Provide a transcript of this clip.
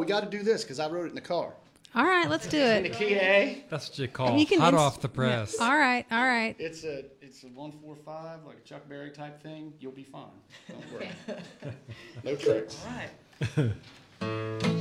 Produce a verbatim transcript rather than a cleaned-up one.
got to do this because I wrote it in the car. All right, let's do In the it. key A, That's what you call You can hot ins- off the press. All right, all right. it's a it's a one four five like a Chuck Berry type thing. You'll be fine. Don't worry. No tricks. All right.